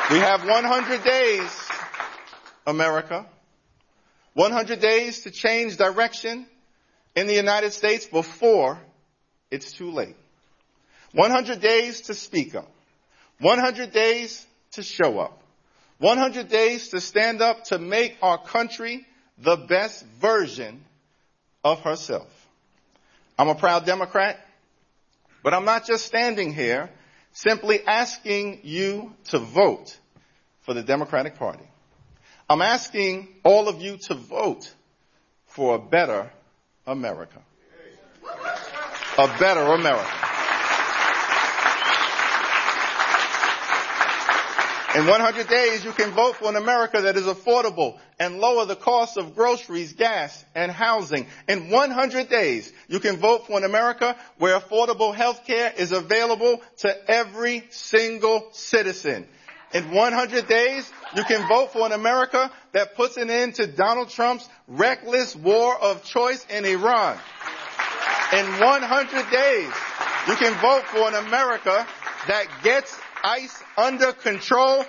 We have 100 days, America. 100 days to change direction in the United States before it's too late. 100 days to speak up. 100 days to show up. 100 days to stand up to make our country the best version of herself. I'm a proud Democrat, but I'm not just standing here simply asking you to vote for the Democratic Party. I'm asking all of you to vote for a better America. A better America. In 100 days, you can vote for an America that is affordable and lower the cost of groceries, gas, and housing. In 100 days, you can vote for an America where affordable health care is available to every single citizen. In 100 days, you can vote for an America that puts an end to Donald Trump's reckless war of choice in Iran. In 100 days, you can vote for an America that gets ICE under control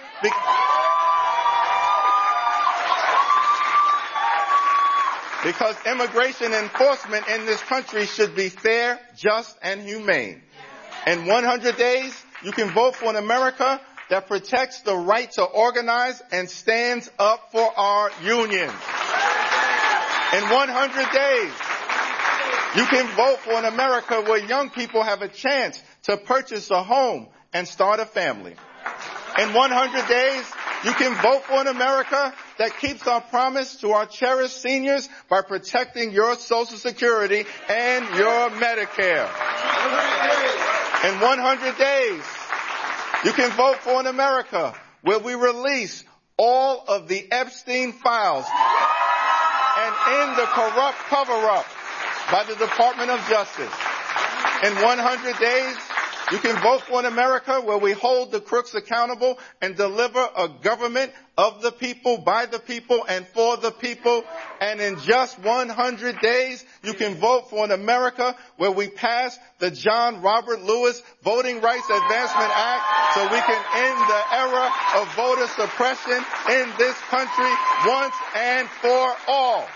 because immigration enforcement in this country should be fair, just, and humane. In 100 days, you can vote for an America that protects the right to organize and stands up for our unions. In 100 days, you can vote for an America where young people have a chance to purchase a home and start a family. In 100 days, you can vote for an America that keeps our promise to our cherished seniors by protecting your Social Security and your Medicare. In 100 days, you can vote for an America where we release all of the Epstein files and end the corrupt cover-up by the Department of Justice. In 100 days, you can vote for an America where we hold the crooks accountable and deliver a government of the people, by the people, and for the people. And in just 100 days, you can vote for an America where we pass the John Robert Lewis Voting Rights Advancement Act so we can end the era of voter suppression in this country once and for all.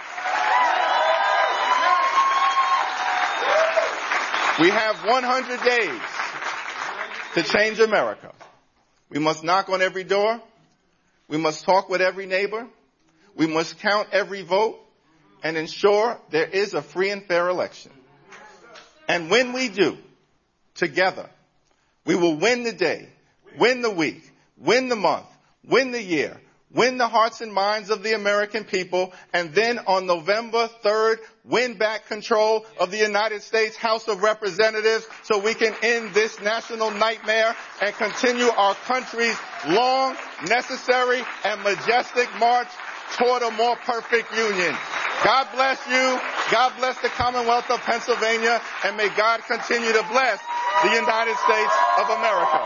We have 100 days to change America. We must knock on every door. We must talk with every neighbor. We must count every vote and ensure there is a free and fair election. And when we do, together, we will win the day, win the week, win the month, win the year, win the hearts and minds of the American people, and then on November 3rd, win back control of the United States House of Representatives so we can end this national nightmare and continue our country's long, necessary, and majestic march toward a more perfect union. God bless you. God bless the Commonwealth of Pennsylvania, and may God continue to bless the United States of America.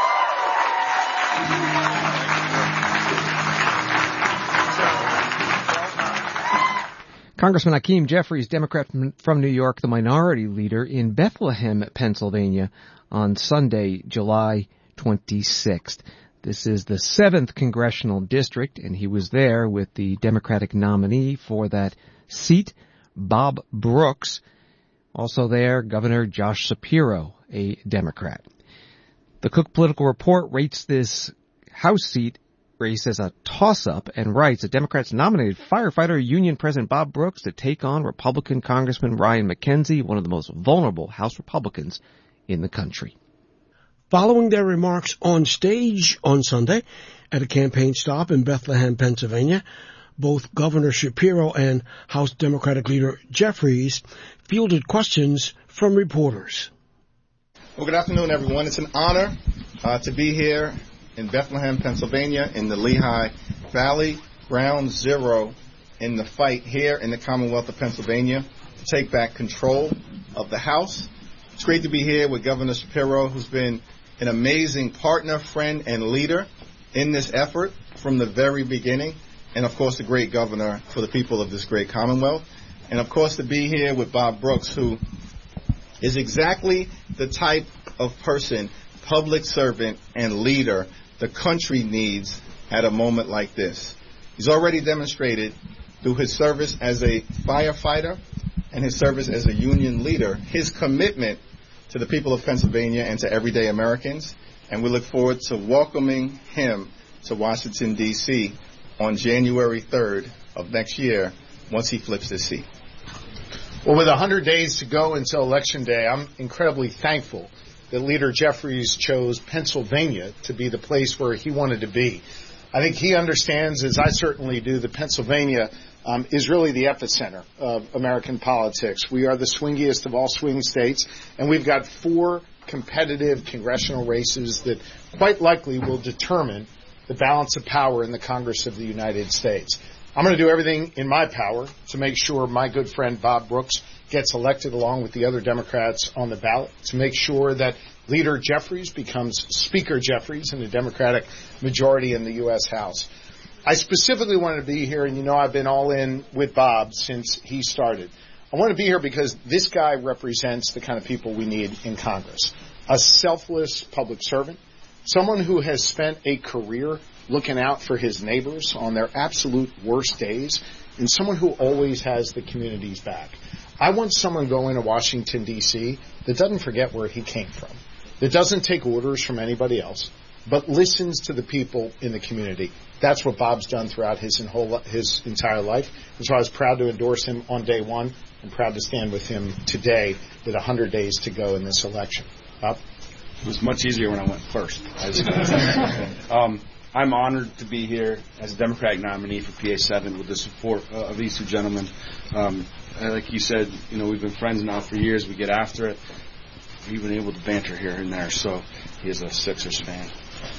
Congressman Hakeem Jeffries, Democrat from New York, the minority leader in Bethlehem, Pennsylvania, on Sunday, July 26th. This is the 7th congressional district, and he was there with the Democratic nominee for that seat, Bob Brooks. Also there, Governor Josh Shapiro, a Democrat. The Cook Political Report rates this House seat race as a toss-up and writes that Democrats nominated firefighter union President Bob Brooks to take on Republican Congressman Ryan McKenzie, one of the most vulnerable House Republicans in the country. Following their remarks on stage on Sunday at a campaign stop in Bethlehem, Pennsylvania, both Governor Shapiro and House Democratic leader Jeffries fielded questions from reporters. Well, good afternoon, everyone. It's an honor to be here in Bethlehem, Pennsylvania, in the Lehigh Valley, ground zero in the fight here in the Commonwealth of Pennsylvania to take back control of the House. It's great to be here with Governor Shapiro, who's been an amazing partner, friend, and leader in this effort from the very beginning, and of course the great governor for the people of this great Commonwealth. And of course to be here with Bob Brooks, who is exactly the type of person, public servant, and leader the country needs at a moment like this. He's already demonstrated through his service as a firefighter and his service as a union leader his commitment to the people of Pennsylvania and to everyday Americans. And we look forward to welcoming him to Washington, D.C. on January 3rd of next year once he flips his seat. Well, with 100 days to go until Election Day, I'm incredibly thankful that Leader Jeffries chose Pennsylvania to be the place where he wanted to be. I think he understands, as I certainly do, that Pennsylvania is really the epicenter of American politics. We are the swingiest of all swing states, and we've got 4 competitive congressional races that quite likely will determine the balance of power in the Congress of the United States. I'm going to do everything in my power to make sure my good friend Bob Brooks gets elected along with the other Democrats on the ballot, to make sure that Leader Jeffries becomes Speaker Jeffries in the Democratic majority in the U.S. House. I specifically wanted to be here, and you know I've been all in with Bob since he started. I want to be here because this guy represents the kind of people we need in Congress. A selfless public servant, someone who has spent a career looking out for his neighbors on their absolute worst days, and someone who always has the community's back. I want someone going to Washington, D.C. that doesn't forget where he came from, that doesn't take orders from anybody else, but listens to the people in the community. That's what Bob's done throughout his entire life. And so I was proud to endorse him on day one. I'm proud to stand with him today with 100 days to go in this election. Bob? It was much easier when I went first. I'm honored to be here as a Democratic nominee for PA7 with the support of these 2 gentlemen. Like you said, you know, we've been friends now for years. We get after it. We've been able to banter here and there, so he is a Sixers fan.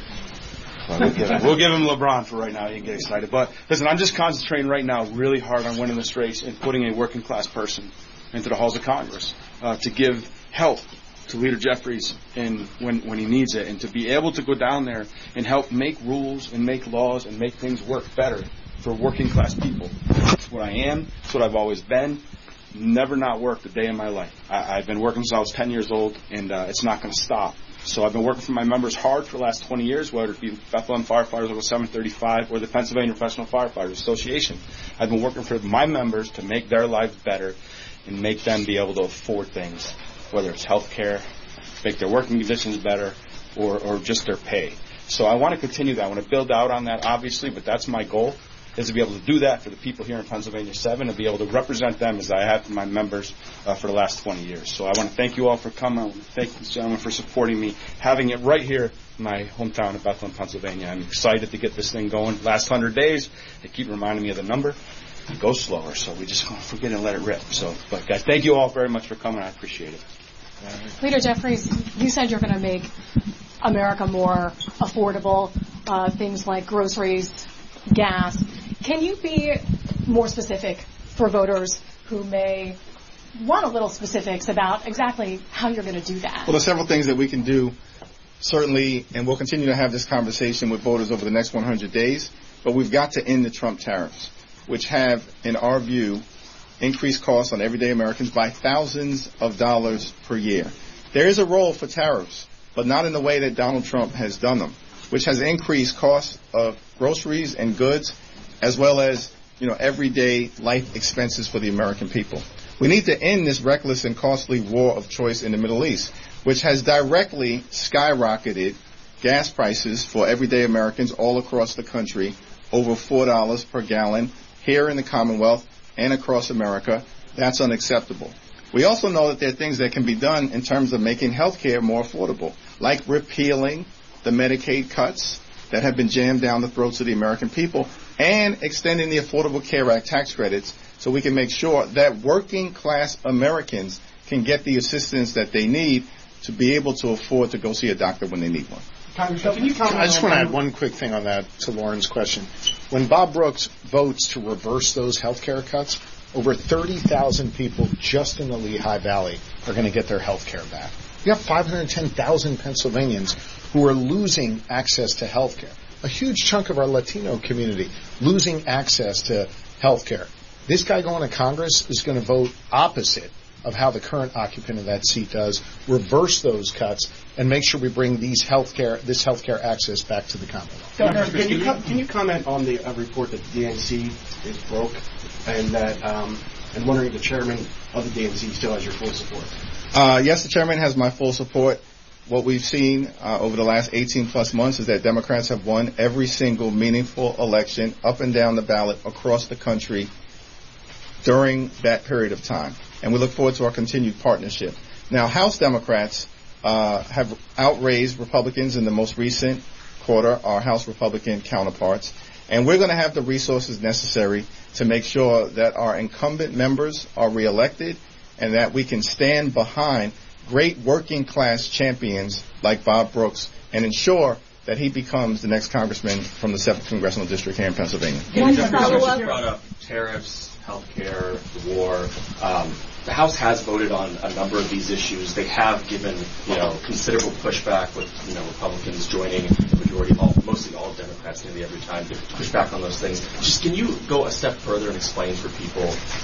We'll give him LeBron for right now. He can get excited. But listen, I'm just concentrating right now really hard on winning this race and putting a working class person into the halls of Congress to give help to Leader Jeffries when he needs it, and to be able to go down there and help make rules and make laws and make things work better for working class people. That's what I am. That's what I've always been. Never not worked a day in my life. I've been working since I was 10 years old, and it's not going to stop. So I've been working for my members hard for the last 20 years, whether it be Bethlehem Firefighters Local 735 or the Pennsylvania Professional Firefighters Association. I've been working for my members to make their lives better and make them be able to afford things, whether it's health care, make their working conditions better, or just their pay. So I want to continue that. I want to build out on that, obviously, but that's my goal, is to be able to do that for the people here in Pennsylvania 7 and be able to represent them as I have for my members for the last 20 years. So I want to thank you all for coming. I want to thank these gentlemen for supporting me, having it right here in my hometown of Bethlehem, Pennsylvania. I'm excited to get this thing going. Last 100 days, they keep reminding me of the number. It goes slower, so we just want to forget and let it rip. So, but guys, thank you all very much for coming. I appreciate it. Leader Jeffries, you said you're going to make America more affordable, things like groceries, gas. Can you be more specific for voters who may want a little specifics about exactly how you're going to do that? Well, there's several things that we can do, certainly, and we'll continue to have this conversation with voters over the next 100 days, but we've got to end the Trump tariffs, which have, in our view, increased costs on everyday Americans by thousands of dollars per year. There is a role for tariffs, but not in the way that Donald Trump has done them, which has increased costs of groceries and goods, as well as, everyday life expenses for the American people. We need to end this reckless and costly war of choice in the Middle East, which has directly skyrocketed gas prices for everyday Americans all across the country, over $4 per gallon here in the Commonwealth and across America. That's unacceptable. We also know that there are things that can be done in terms of making health care more affordable, like repealing the Medicaid cuts that have been jammed down the throats of the American people, and extending the Affordable Care Act tax credits so we can make sure that working class Americans can get the assistance that they need to be able to afford to go see a doctor when they need one. I just want to add one quick thing on that to Lauren's question. When Bob Brooks votes to reverse those health care cuts, over 30,000 people just in the Lehigh Valley are going to get their health care back. You have 510,000 Pennsylvanians who are losing access to health care. A huge chunk of our Latino community losing access to health care. This guy going to Congress is going to vote opposite of how the current occupant of that seat does, reverse those cuts, and make sure we bring this healthcare access back to the Commonwealth. Governor, can you comment on the report that the DNC is broke, and that and wondering if the chairman of the DNC still has your full support? Yes, the chairman has my full support. What we've seen over the last 18 plus months is that Democrats have won every single meaningful election up and down the ballot across the country during that period of time. And we look forward to our continued partnership. Now, House Democrats have outraised Republicans in the most recent quarter, our House Republican counterparts. And we're going to have the resources necessary to make sure that our incumbent members are reelected and that we can stand behind great working class champions like Bob Brooks and ensure that he becomes the next congressman from the 7th Congressional District here in Pennsylvania. Can you follow up? You brought up tariffs, healthcare, the war. The House has voted on a number of these issues. They have given, considerable pushback with, Republicans joining the majority, mostly all Democrats nearly every time to push back on those things. Just can you go a step further and explain for people,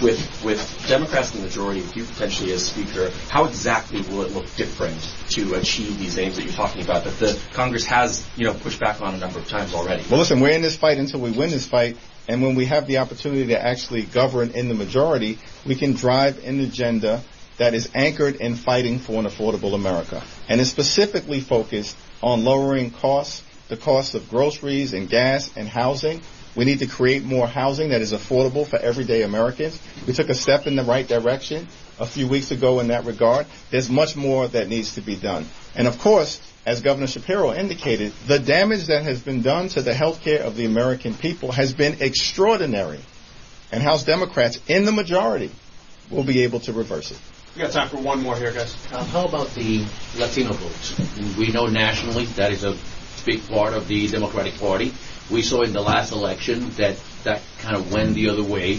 with Democrats in the majority, with you potentially as Speaker, how exactly will it look different to achieve these aims that you're talking about that the Congress has, pushed back on a number of times already? Well, listen, we're in this fight until we win this fight. And when we have the opportunity to actually govern in the majority, we can drive an agenda that is anchored in fighting for an affordable America. And is specifically focused on lowering costs, the cost of groceries and gas and housing. We need to create more housing that is affordable for everyday Americans. We took a step in the right direction a few weeks ago in that regard. There's much more that needs to be done. And of course, as Governor Shapiro indicated, the damage that has been done to the health care of the American people has been extraordinary. And House Democrats in the majority will be able to reverse it. We got time for one more here, guys. How about the Latino votes? We know nationally that is a big part of the Democratic Party. We saw in the last election that kind of went the other way.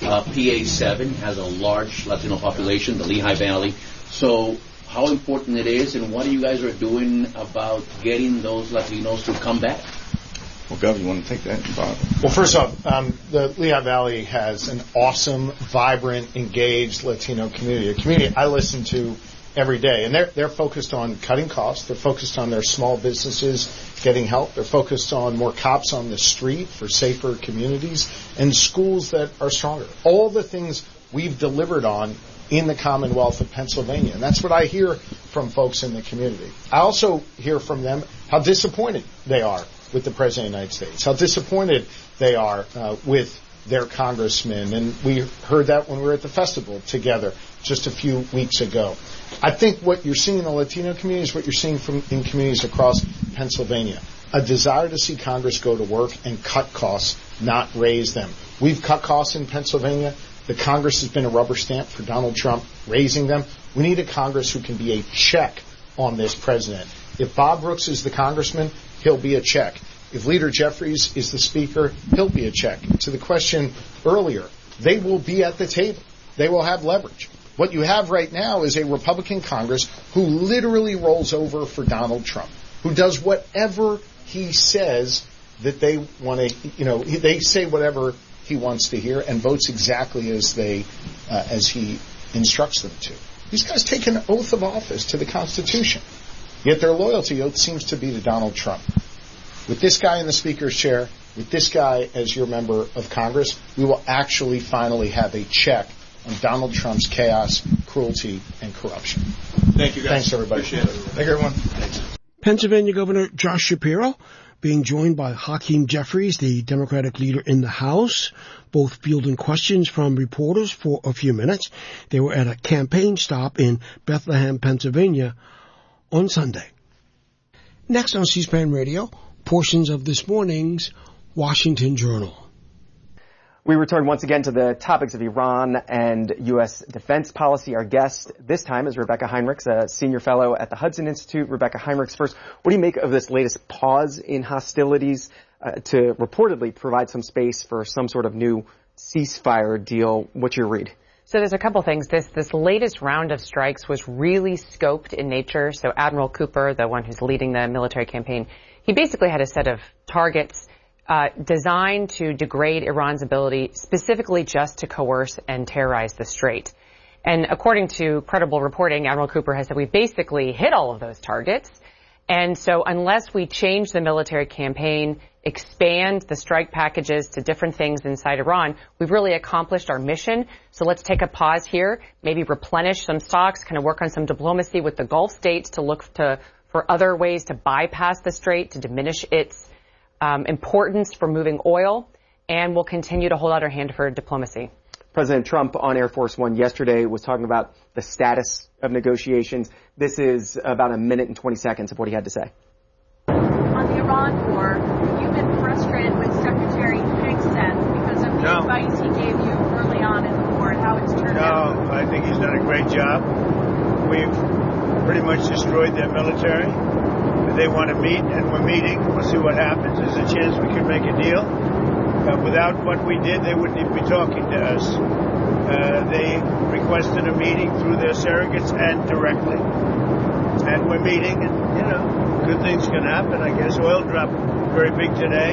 PA 7 has a large Latino population, the Lehigh Valley. So how important it is, and what you guys are doing about getting those Latinos to come back? Well, Gov, you want to take that, Bob? Well, first off, the Lehigh Valley has an awesome, vibrant, engaged Latino community, a community I listen to every day. And they're focused on cutting costs. They're focused on their small businesses getting help. They're focused on more cops on the street for safer communities and schools that are stronger. All the things we've delivered on in the Commonwealth of Pennsylvania. And that's what I hear from folks in the community. I also hear from them how disappointed they are with the President of the United States, how disappointed they are with their congressman. And we heard that when we were at the festival together just a few weeks ago. I think what you're seeing in the Latino community is what you're seeing in communities across Pennsylvania. A desire to see Congress go to work and cut costs, not raise them. We've cut costs in Pennsylvania. The Congress has been a rubber stamp for Donald Trump raising them. We need a Congress who can be a check on this president. If Bob Brooks is the congressman, he'll be a check. If Leader Jeffries is the speaker, he'll be a check. To the question earlier, they will be at the table. They will have leverage. What you have right now is a Republican Congress who literally rolls over for Donald Trump, who does whatever he says that they want to, they say whatever he wants to hear and votes exactly as he instructs them to. These guys take an oath of office to the Constitution, yet their loyalty oath seems to be to Donald Trump. With this guy in the Speaker's chair, with this guy as your member of Congress, we will actually finally have a check on Donald Trump's chaos, cruelty, and corruption. Thank you, guys. Thanks, everybody. Appreciate it. Thank you, everyone. Thanks. Pennsylvania Governor Josh Shapiro being joined by Hakeem Jeffries, the Democratic leader in the House, both fielding questions from reporters for a few minutes. They were at a campaign stop in Bethlehem, Pennsylvania on Sunday. Next on C-SPAN Radio, portions of this morning's Washington Journal. We return once again to the topics of Iran and U.S. defense policy. Our guest this time is Rebecca Heinrichs, a senior fellow at the Hudson Institute. Rebecca Heinrichs, first, what do you make of this latest pause in hostilities to reportedly provide some space for some sort of new ceasefire deal? What's your read? So there's a couple things. This latest round of strikes was really scoped in nature. So Admiral Cooper, the one who's leading the military campaign, he basically had a set of targets designed to degrade Iran's ability specifically just to coerce and terrorize the Strait. And according to credible reporting, Admiral Cooper has said we basically hit all of those targets. And so unless we change the military campaign, expand the strike packages to different things inside Iran, we've really accomplished our mission. So let's take a pause here, maybe replenish some stocks, kind of work on some diplomacy with the Gulf states to look for other ways to bypass the strait, to diminish its importance for moving oil, and we'll continue to hold out our hand for diplomacy. President Trump on Air Force One yesterday was talking about the status of negotiations. This is about a minute and 20 seconds of what he had to say. On the Iran war, you've been frustrated with Secretary Hegseth because of the advice he gave you early on in the war and how it's turned out. No, I think he's done a great job. We've pretty much destroyed their military. They want to meet, and we're meeting. We'll see what happens. There's a chance we could make a deal. Without what we did, they wouldn't even be talking to us. They requested a meeting through their surrogates and directly. And we're meeting, and, good things can happen. I guess oil dropped very big today.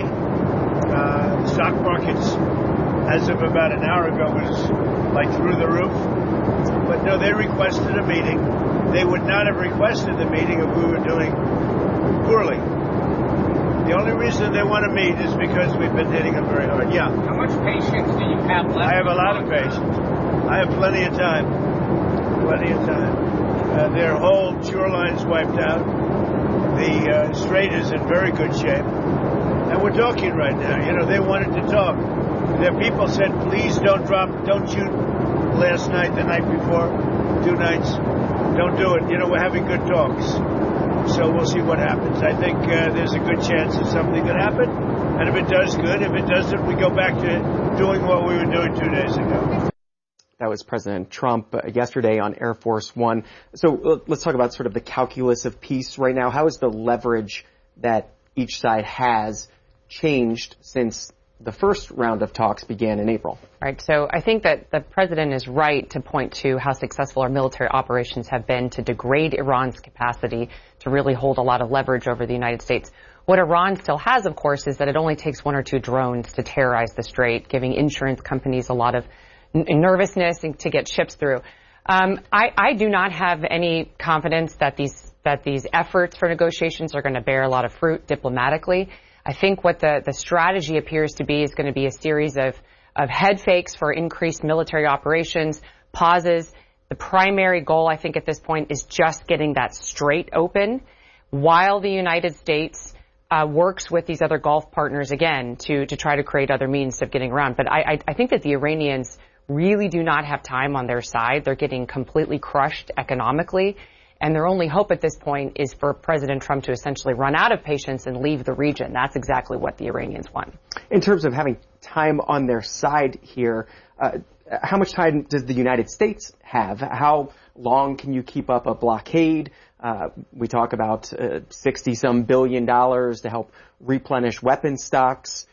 Stock markets, as of about an hour ago, was like through the roof. But no, they requested a meeting. They would not have requested the meeting if we were doing poorly. The only reason they want to meet is because we've been hitting them very hard. Yeah. How much patience do you have left? I have a lot of patience. I have plenty of time. Plenty of time. Their whole shoreline's wiped out. The strait is in very good shape. And we're talking right now. They wanted to talk. Their people said, please don't shoot last night, the night before, 2 nights. Don't do it. We're having good talks. So we'll see what happens. I think there's a good chance that something could happen. And if it does, good. If it doesn't, we go back to doing what we were doing 2 days ago. That was President Trump yesterday on Air Force One. So let's talk about sort of the calculus of peace right now. How is the leverage that each side has changed since the first round of talks began in April? Right. So I think that the president is right to point to how successful our military operations have been to degrade Iran's capacity to really hold a lot of leverage over the United States. What Iran still has, of course, is that it only takes 1 or 2 drones to terrorize the strait, giving insurance companies a lot of nervousness to get ships through. I do not have any confidence that these efforts for negotiations are going to bear a lot of fruit diplomatically. I think what the strategy appears to be is going to be a series of head fakes for increased military operations, pauses. The primary goal, I think, at this point is just getting that strait open while the United States works with these other Gulf partners again to try to create other means of getting around. But I think that the Iranians really do not have time on their side. They're getting completely crushed economically. And their only hope at this point is for President Trump to essentially run out of patience and leave the region. That's exactly what the Iranians want. In terms of having time on their side here, how much time does the United States have? How long can you keep up a blockade? We talk about $60-some billion to help replenish weapon stocks.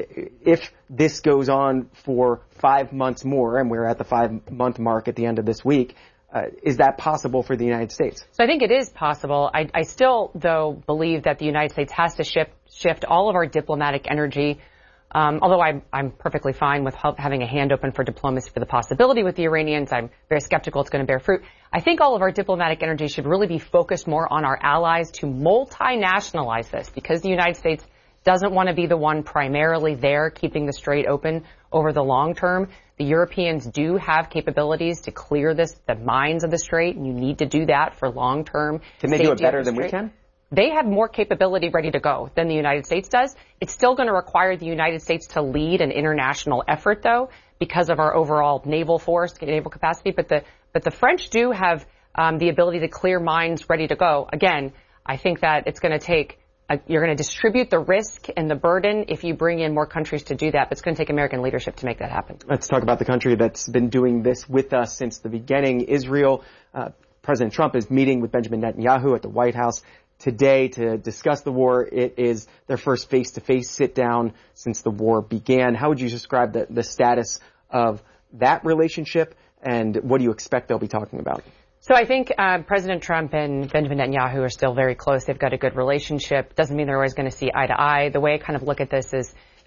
If this goes on for 5 months more, and we're at the 5-month mark at the end of this week, is that possible for the United States? So I think it is possible. I still, though, believe that the United States has to shift all of our diplomatic energy, although I'm perfectly fine with having a hand open for diplomacy for the possibility with the Iranians. I'm very skeptical it's going to bear fruit. I think all of our diplomatic energy should really be focused more on our allies to multinationalize this, because the United States doesn't want to be the one primarily there keeping the strait open over the long term. The Europeans do have capabilities to clear the mines of the strait, and you need to do that for long term. Can they do it better than we can? They have more capability ready to go than the United States does. It's still going to require the United States to lead an international effort, though, because of our overall naval force, naval capacity. But the French do have the ability to clear mines ready to go. Again, I think that it's going to take you're going to distribute the risk and the burden if you bring in more countries to do that, but it's going to take American leadership to make that happen. Let's talk about the country that's been doing this with us since the beginning, Israel. President Trump is meeting with Benjamin Netanyahu at the White House today to discuss the war. It is their first face-to-face sit-down since the war began. How would you describe the status of that relationship, and what do you expect they'll be talking about? So I think President Trump and Benjamin Netanyahu are still very close. They've got a good relationship. Doesn't mean they're always going to see eye to eye. The way I kind of look at this is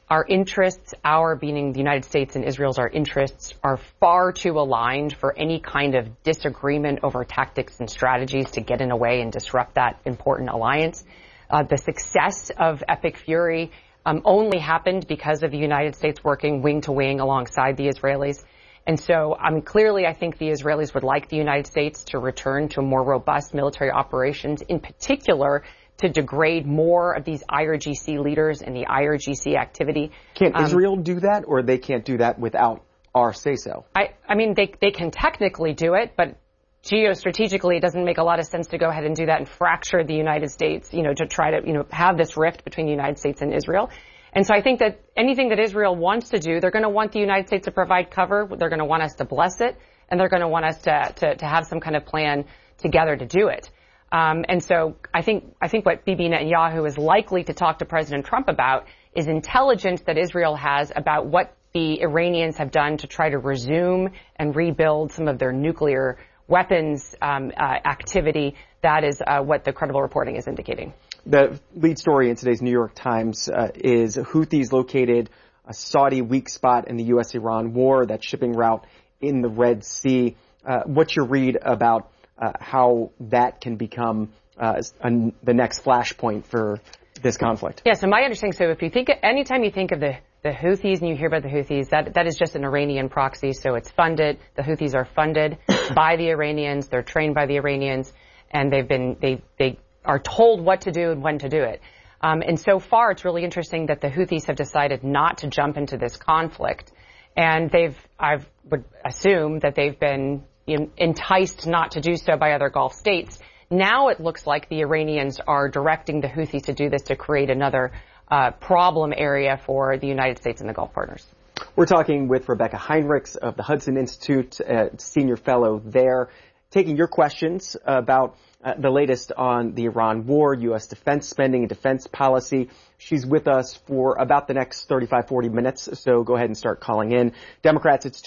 our interests, our being the United States and Israel's our interests, are far too aligned for any kind of disagreement over tactics and strategies to get in a way and disrupt that important alliance. The success of Epic Fury only happened because of the United States working wing to wing alongside the Israelis. And so, clearly, I think the Israelis would like the United States to return to more robust military operations, in particular, to degrade more of these IRGC leaders and the IRGC activity. Can't Israel do that, or they can't do that without our say-so? I mean, they can technically do it, but geostrategically, it doesn't make a lot of sense to go ahead and do that and fracture the United States, to try to, have this rift between the United States and Israel. And so I think that anything that Israel wants to do, they're going to want the United States to provide cover. They're going to want us to bless it, and they're going to want us to have some kind of plan together to do it. And so I think what Bibi Netanyahu is likely to talk to President Trump about is intelligence that Israel has about what the Iranians have done to try to resume and rebuild some of their nuclear weapons activity. That is what the credible reporting is indicating. The lead story in today's New York Times is Houthis located a Saudi weak spot in the U.S.-Iran war, that shipping route in the Red Sea. What's your read about how that can become the next flashpoint for this conflict? Yeah, so my understanding, so if you think, anytime you think of the Houthis and you hear about the Houthis, that is just an Iranian proxy, so it's funded. The Houthis are funded by the Iranians, they're trained by the Iranians, and they are told what to do and when to do it. And so far, it's really interesting that the Houthis have decided not to jump into this conflict. And I would assume that they've been enticed not to do so by other Gulf states. Now it looks like the Iranians are directing the Houthis to do this to create another problem area for the United States and the Gulf partners. We're talking with Rebecca Heinrichs of the Hudson Institute, senior fellow there, taking your questions about the latest on the Iran war, U.S. defense spending and defense policy. She's with us for about the next 35, 40 minutes, so go ahead and start calling in. Democrats, it's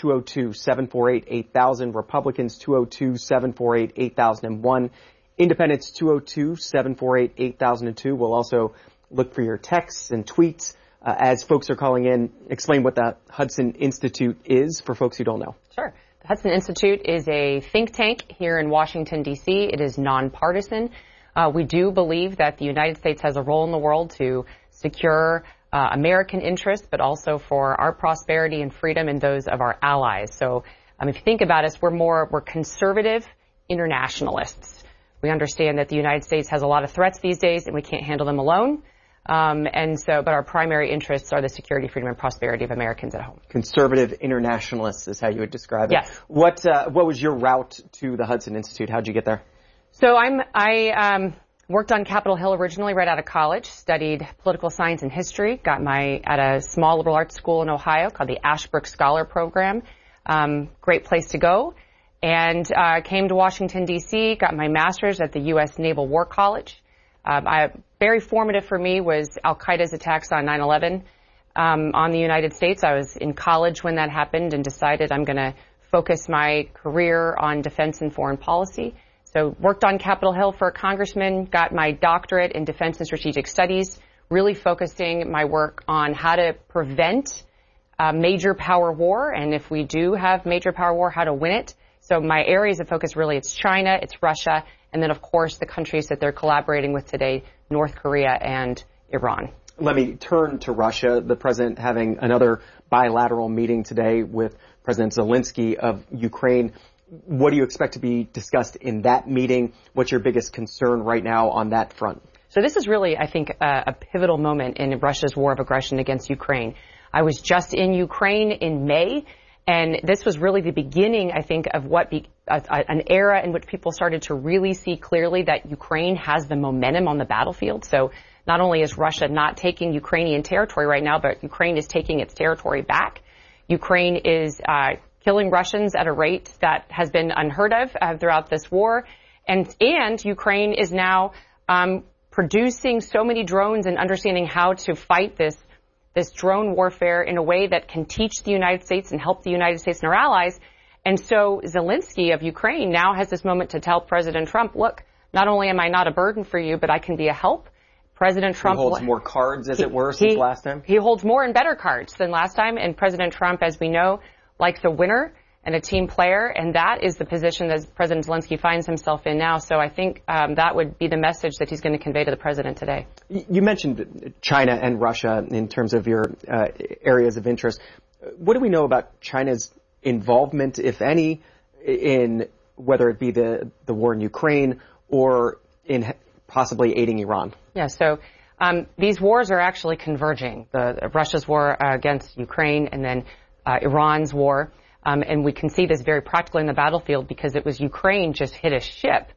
202-748-8000. Republicans, 202-748-8001. Independents, 202-748-8002. We'll also look for your texts and tweets as folks are calling in. Explain what the Hudson Institute is for folks who don't know. Sure. The Hudson Institute is a think tank here in Washington, D.C. It is nonpartisan. We do believe that the United States has a role in the world to secure American interests, but also for our prosperity and freedom and those of our allies. So if you think about us, we're conservative internationalists. We understand that the United States has a lot of threats these days and we can't handle them alone. But our primary interests are the security, freedom, and prosperity of Americans at home. Conservative internationalists is how you would describe it. Yes. What was your route to the Hudson Institute? How'd you get there? So I worked on Capitol Hill originally right out of college, studied political science and history, got at a small liberal arts school in Ohio called the Ashbrook Scholar Program. Great place to go. And came to Washington, D.C., got my master's at the U.S. Naval War College. Very formative for me was al-Qaeda's attacks on 9/11 on the United States. I was in college when that happened and decided I'm going to focus my career on defense and foreign policy. So worked on Capitol Hill for a congressman, got my doctorate in defense and strategic studies, really focusing my work on how to prevent major power war, and if we do have major power war, how to win it. So my areas of focus really, it's China, it's Russia, and then, of course, the countries that they're collaborating with today, North Korea and Iran. Let me turn to Russia. The president having another bilateral meeting today with President Zelensky of Ukraine. What do you expect to be discussed in that meeting? What's your biggest concern right now on that front? So this is really, I think, a pivotal moment in Russia's war of aggression against Ukraine. I was just in Ukraine in May. And this was really the beginning, I think, of an era in which people started to really see clearly that Ukraine has the momentum on the battlefield. So not only is Russia not taking Ukrainian territory right now, but Ukraine is taking its territory back. Ukraine is killing Russians at a rate that has been unheard of throughout this war. And Ukraine is now producing so many drones and understanding how to fight this drone warfare in a way that can teach the United States and help the United States and our allies. And so Zelensky of Ukraine now has this moment to tell President Trump, look, not only am I not a burden for you, but I can be a help. President Trump holds more cards, as it were, since last time? He holds more and better cards than last time, and President Trump, as we know, likes a winner and a team player, and that is the position that President Zelensky finds himself in now. So I think that would be the message that he's going to convey to the president today. You mentioned China and Russia in terms of your areas of interest. What do we know about China's involvement, if any, in whether it be the war in Ukraine or in possibly aiding Iran? Yeah, so these wars are actually converging. Russia's war against Ukraine and then Iran's war. And we can see this very practically in the battlefield because it was Ukraine just hit a ship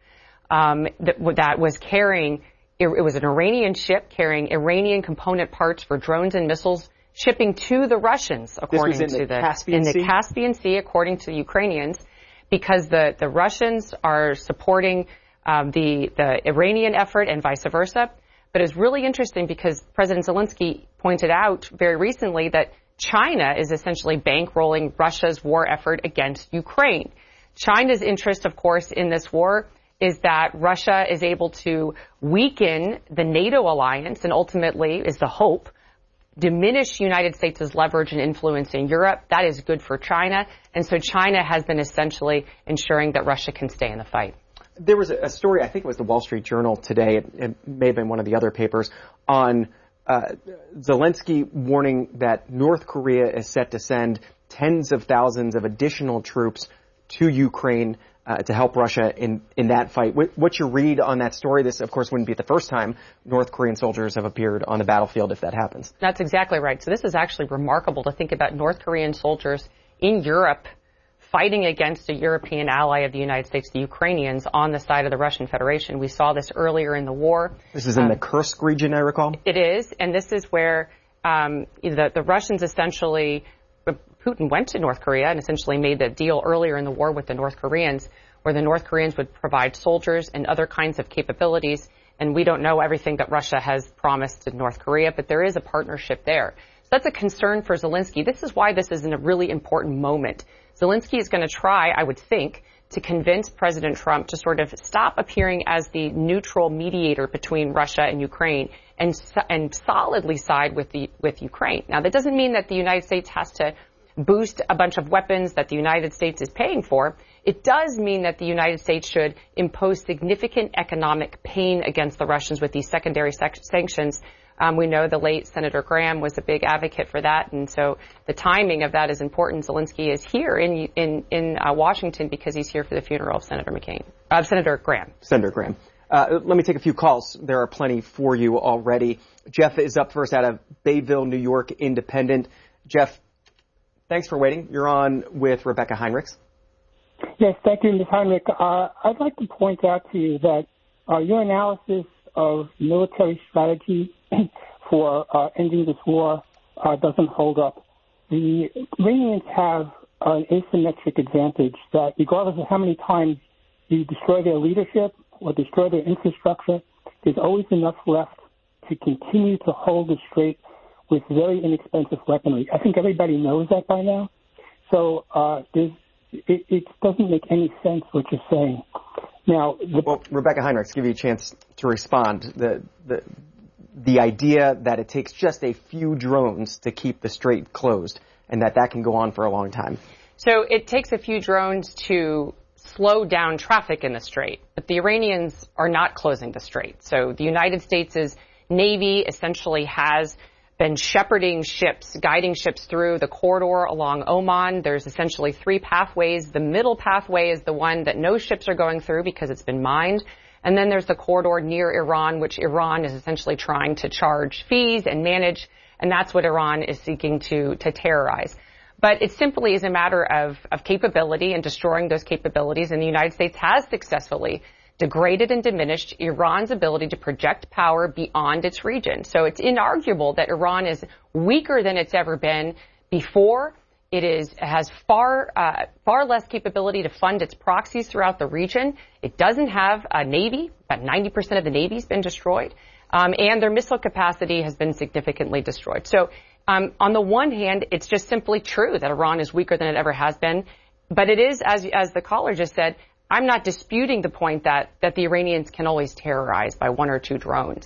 that was carrying, it was an Iranian ship carrying Iranian component parts for drones and missiles shipping to the Russians, according to the Caspian Sea, according to the Ukrainians, because the Russians are supporting the Iranian effort and vice versa. But it's really interesting because President Zelensky pointed out very recently that China is essentially bankrolling Russia's war effort against Ukraine. China's interest, of course, in this war is that Russia is able to weaken the NATO alliance and ultimately, is the hope, diminish United States' leverage and influence in Europe. That is good for China. And so China has been essentially ensuring that Russia can stay in the fight. There was a story, I think it was the Wall Street Journal today, it may have been one of the other papers, on Zelensky warning that North Korea is set to send tens of thousands of additional troops to Ukraine to help Russia in that fight. What's your read on that story? This, of course, wouldn't be the first time North Korean soldiers have appeared on the battlefield if that happens. That's exactly right. So this is actually remarkable to think about North Korean soldiers in Europe fighting against a European ally of the United States, the Ukrainians, on the side of the Russian Federation. We saw this earlier in the war. This is in the Kursk region, I recall? It is, and this is where the Russians essentially, Putin went to North Korea and essentially made the deal earlier in the war with the North Koreans, where the North Koreans would provide soldiers and other kinds of capabilities. And we don't know everything that Russia has promised to North Korea, but there is a partnership there. So that's a concern for Zelensky. This is why this is a really important moment. Zelensky is going to try, I would think, to convince President Trump to sort of stop appearing as the neutral mediator between Russia and Ukraine and solidly side with Ukraine. Now, that doesn't mean that the United States has to boost a bunch of weapons that the United States is paying for. It does mean that the United States should impose significant economic pain against the Russians with these secondary sanctions. We know the late Senator Graham was a big advocate for that, and so the timing of that is important. Zelensky is here in Washington because he's here for the funeral of Senator Graham. Senator Graham. Let me take a few calls. There are plenty for you already. Jeff is up first out of Bayville, New York Independent. Jeff, thanks for waiting. You're on with Rebecca Heinrichs. Yes, thank you, Ms. Heinrich. I'd like to point out to you that your analysis of military strategy for ending this war doesn't hold up. The Iranians have an asymmetric advantage that regardless of how many times you destroy their leadership or destroy their infrastructure, there's always enough left to continue to hold the strait with very inexpensive weaponry. I think everybody knows that by now. So it doesn't make any sense what you're saying. Now, Rebecca Heinrichs, give you a chance to respond. The idea that it takes just a few drones to keep the strait closed and that can go on for a long time. So it takes a few drones to slow down traffic in the strait, but the Iranians are not closing the strait. So the United States' Navy essentially has been shepherding ships, guiding ships through the corridor along Oman. There's essentially three pathways. The middle pathway is the one that no ships are going through because it's been mined. And then there's the corridor near Iran, which Iran is essentially trying to charge fees and manage. And that's what Iran is seeking to terrorize. But it simply is a matter of capability and destroying those capabilities. And the United States has successfully degraded and diminished Iran's ability to project power beyond its region. So it's inarguable that Iran is weaker than it's ever been before. It has far less capability to fund its proxies throughout the region. It doesn't have a navy. About 90% of the navy's been destroyed. And their missile capacity has been significantly destroyed. So on the one hand, it's just simply true that Iran is weaker than it ever has been. But it is, as the caller just said, I'm not disputing the point that the Iranians can always terrorize by one or two drones.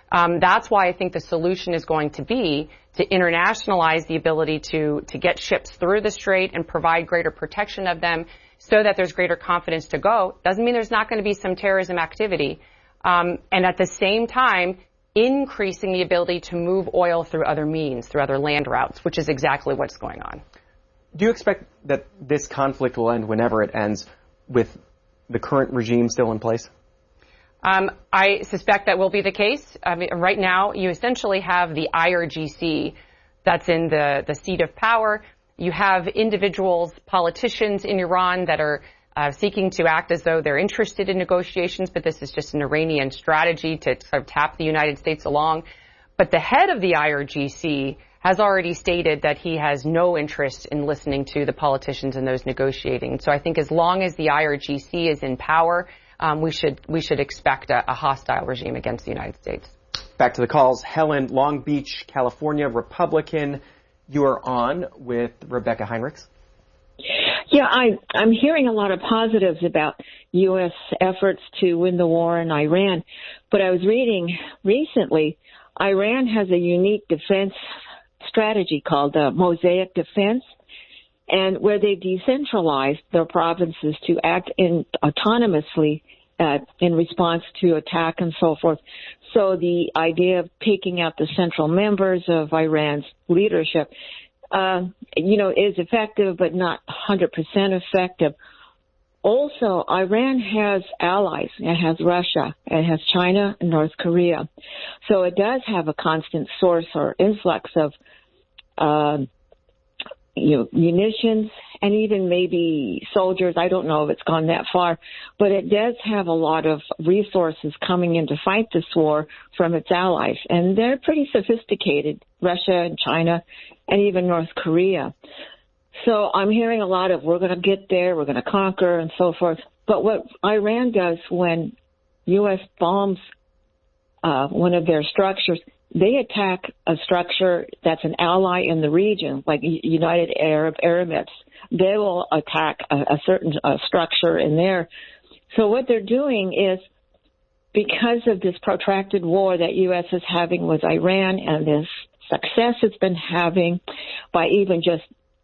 That's why I think the solution is going to be to internationalize the ability to get ships through the strait and provide greater protection of them so that there's greater confidence to go. Doesn't mean there's not going to be some terrorism activity. And at the same time, increasing the ability to move oil through other means, through other land routes, which is exactly what's going on. Do you expect that this conflict will end whenever it ends with the current regime still in place? I suspect that will be the case. I mean, right now, you essentially have the IRGC that's in the seat of power. You have individuals, politicians in Iran that are seeking to act as though they're interested in negotiations, but this is just an Iranian strategy to sort of tap the United States along. But the head of the IRGC has already stated that he has no interest in listening to the politicians in those negotiating. So I think as long as the IRGC is in power, we should expect a hostile regime against the United States. Back to the calls. Helen, Long Beach, California, Republican. You are on with Rebecca Heinrichs. Yeah, I'm hearing a lot of positives about U.S. efforts to win the war in Iran, but I was reading recently, Iran has a unique defense strategy called Mosaic Defense, and where they've decentralized their provinces to act autonomously in response to attack and so forth. So the idea of picking out the central members of Iran's leadership, is effective, but not 100% effective. Also, Iran has allies. It has Russia. It has China and North Korea. So it does have a constant source or influx of munitions and even maybe soldiers. I don't know if it's gone that far, but it does have a lot of resources coming in to fight this war from its allies. And they're pretty sophisticated, Russia and China and even North Korea. So I'm hearing a lot of we're going to get there, we're going to conquer and so forth. But what Iran does when U.S. bombs one of their structures, they attack a structure that's an ally in the region, like United Arab Emirates. They will attack a certain structure in there. So what they're doing is, because of this protracted war that U.S. is having with Iran and this success it's been having by even just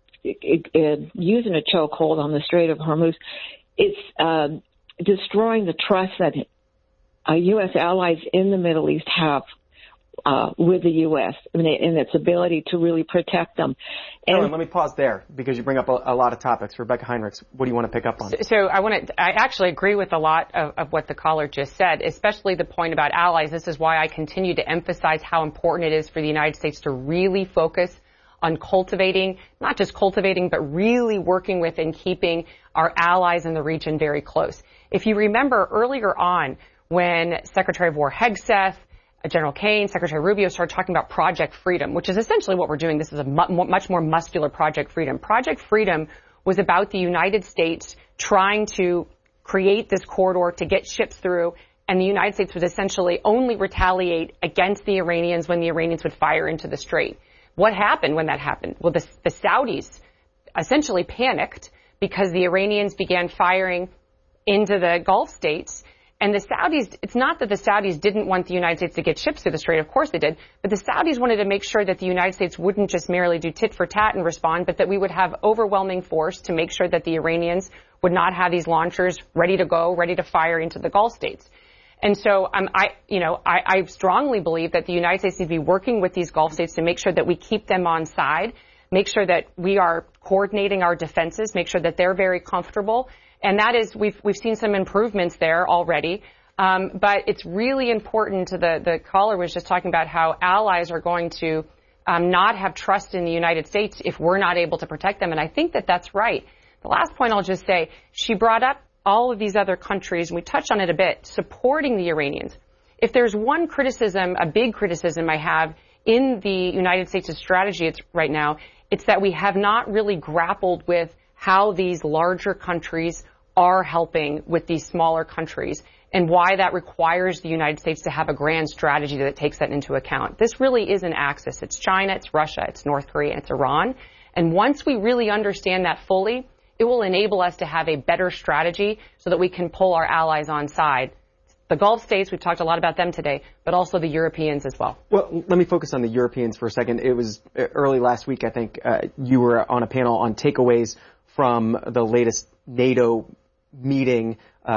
using a chokehold on the Strait of Hormuz, it's destroying the trust that U.S. allies in the Middle East have with the U.S. and its ability to really protect them. And Ellen, let me pause there because you bring up a lot of topics. Rebecca Heinrichs, what do you want to pick up on? So I actually agree with a lot of what the caller just said, especially the point about allies. This is why I continue to emphasize how important it is for the United States to really focus on cultivating, not just cultivating, but really working with and keeping our allies in the region very close. If you remember earlier on when Secretary of War Hegseth, General Kane, Secretary Rubio started talking about Project Freedom, which is essentially what we're doing. This is a much more muscular Project Freedom. Project Freedom was about the United States trying to create this corridor to get ships through, and the United States would essentially only retaliate against the Iranians when the Iranians would fire into the strait. What happened when that happened? Well, the Saudis essentially panicked because the Iranians began firing into the Gulf states. And the Saudis, it's not that the Saudis didn't want the United States to get ships through the strait. Of course they did. But the Saudis wanted to make sure that the United States wouldn't just merely do tit for tat and respond, but that we would have overwhelming force to make sure that the Iranians would not have these launchers ready to go, ready to fire into the Gulf states. And so I strongly believe that the United States needs to be working with these Gulf states to make sure that we keep them on side, make sure that we are coordinating our defenses, make sure that they're very comfortable. And that is, we've seen some improvements there already. But it's really important to the caller was just talking about how allies are going to not have trust in the United States if we're not able to protect them. And I think that that's right. The last point I'll just say, she brought up all of these other countries, and we touched on it a bit, supporting the Iranians. If there's one criticism, a big criticism I have in the United States' strategy right now, it's that we have not really grappled with how these larger countries are helping with these smaller countries and why that requires the United States to have a grand strategy that takes that into account. This really is an axis. It's China, it's Russia, it's North Korea, it's Iran. And once we really understand that fully, it will enable us to have a better strategy so that we can pull our allies on side. the Gulf states, we've talked a lot about them today, but also the Europeans as well. Well, let me focus on the Europeans for a second. It was early last week, I think, you were on a panel on takeaways from the latest NATO meeting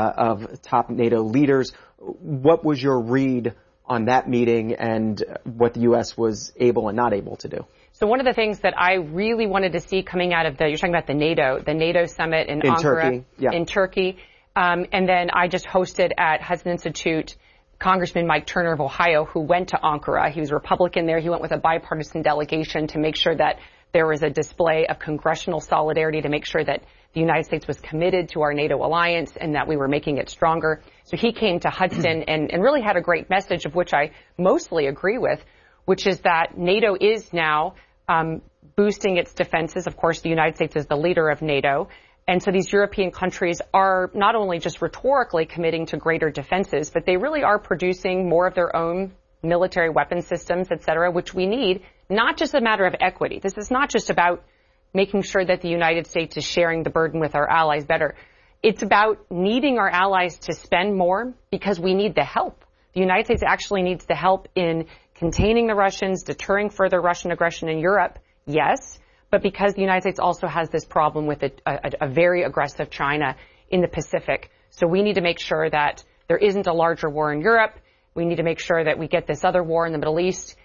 of top NATO leaders. What was your read on that meeting and what the U.S. was able and not able to do? So one of the things that I really wanted to see coming out of you're talking about the NATO summit in Ankara, Turkey, yeah. In Turkey. And then I just hosted at Hudson Institute Congressman Mike Turner of Ohio, who went to Ankara. He was a Republican there. He went with a bipartisan delegation to make sure that there was a display of congressional solidarity to make sure that the United States was committed to our NATO alliance and that we were making it stronger. So he came to Hudson and really had a great message, of which I mostly agree with, which is that NATO is now boosting its defenses. Of course, the United States is the leader of NATO. And so these European countries are not only just rhetorically committing to greater defenses, but they really are producing more of their own military weapon systems, et cetera, which we need, not just a matter of equity. This is not just about making sure that the United States is sharing the burden with our allies better. It's about needing our allies to spend more because we need the help. The United States actually needs the help in containing the Russians, deterring further Russian aggression in Europe, yes, but because the United States also has this problem with a very aggressive China in the Pacific. So we need to make sure that there isn't a larger war in Europe. We need to make sure that we get this other war in the Middle East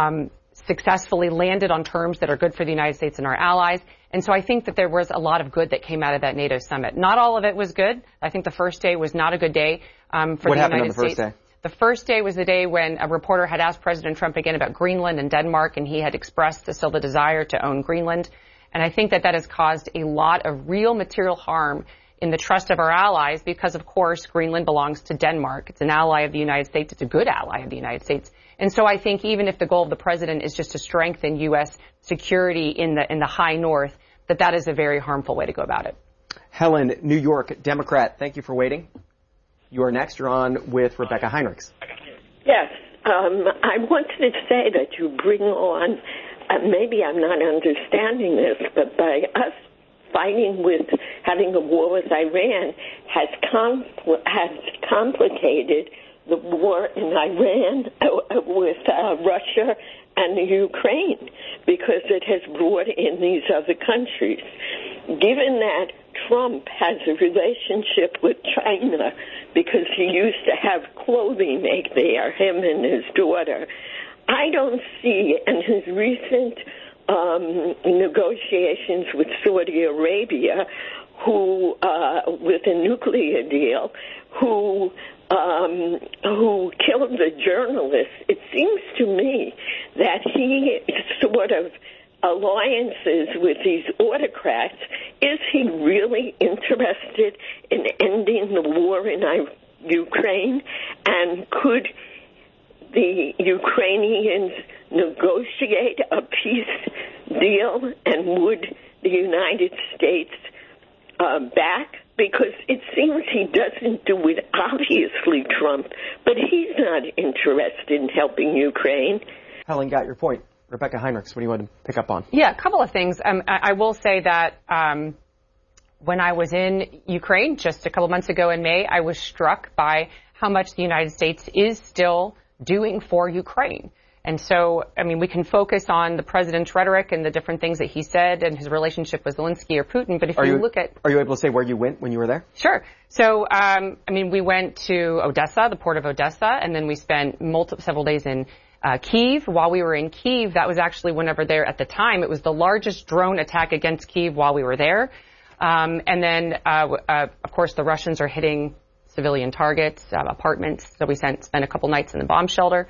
successfully landed on terms that are good for the United States and our allies. And so I think that there was a lot of good that came out of that NATO summit. Not all of it was good. I think the first day was not a good day for the United States. What happened on the first day? The first day was the day when a reporter had asked President Trump again about Greenland and Denmark, and he had expressed still the desire to own Greenland. And I think that has caused a lot of real material harm in the trust of our allies because, of course, Greenland belongs to Denmark. It's an ally of the United States. It's a good ally of the United States. And so I think even if the goal of the president is just to strengthen U.S. security in the high north, that is a very harmful way to go about it. Helen, New York, Democrat, thank you for waiting. You are next. You're on with Rebecca Heinrichs. Yes. I wanted to say that you bring on, maybe I'm not understanding this, but by us fighting with having a war with Iran has complicated the war in Iran with Russia and the Ukraine because it has brought in these other countries. Given that Trump has a relationship with China because he used to have clothing made there, him and his daughter, I don't see in his recent negotiations with Saudi Arabia, who with a nuclear deal, who killed the journalist. It seems to me that he sort of alliances with these autocrats. Is he really interested in ending the war in Ukraine? And could the Ukrainians negotiate a peace deal, and would the United States back? Because it seems he doesn't do it, obviously, Trump, but he's not interested in helping Ukraine. Helen got your point. Rebecca Heinrichs, what do you want to pick up on? Yeah, a couple of things. I will say that when I was in Ukraine just a couple of months ago in May, I was struck by how much the United States is still doing for Ukraine. And so, I mean, we can focus on the president's rhetoric and the different things that he said and his relationship with Zelensky or Putin. But if you look at... Are you able to say where you went when you were there? Sure. So, I mean, we went to Odessa, the port of Odessa, and then we spent several days in Kyiv. While we were in Kyiv, that was actually whenever there at the time, it was the largest drone attack against Kyiv while we were there. And then, of course, the Russians are hitting civilian targets, apartments. So we spent a couple nights in the bomb shelter.